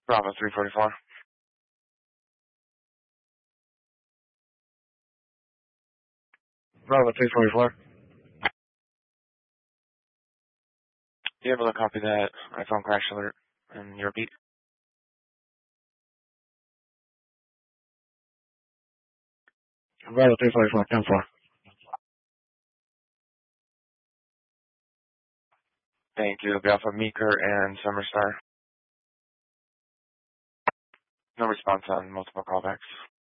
Bravo 344. Bravo 344. You able to copy that iPhone crash alert and your beat? Bravo 344, 10-4. Thank you. It'll be off of Meeker and Summerstar. No response on multiple callbacks.